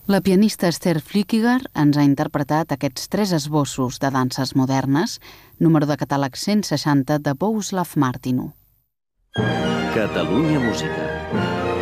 La pianista Esther Flickiger ens ha interpretat aquests 3 esbossos de danses modernes, número de catàleg 160 de Bohuslav Martinu. Catalunya Música.